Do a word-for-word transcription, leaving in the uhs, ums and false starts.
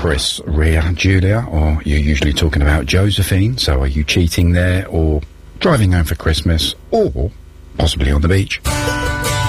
Chris Rea, Julia, or you're usually talking about Josephine, so are you cheating there, or driving home for Christmas, or possibly on the beach?